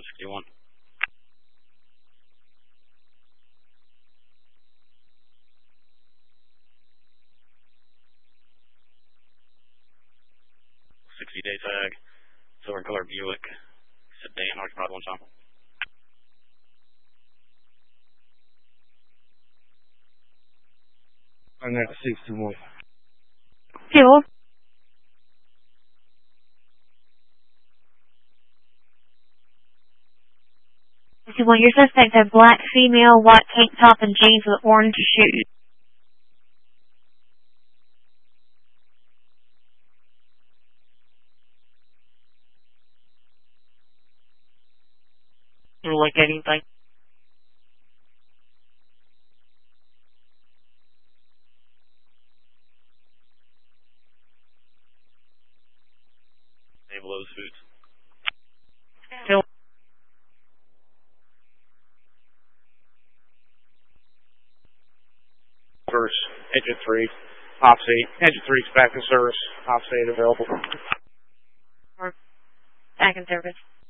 961. Day tag, silver color Buick sedan, occupied one time. I'm at 61. Fuel. 61. Your suspect had black female, white tank top and jeans with orange shoes. Like anything. Name below the suits. Fuel. Service, engine 3, off-seat. Engine 3 is back in service, off-seat available. Back in service.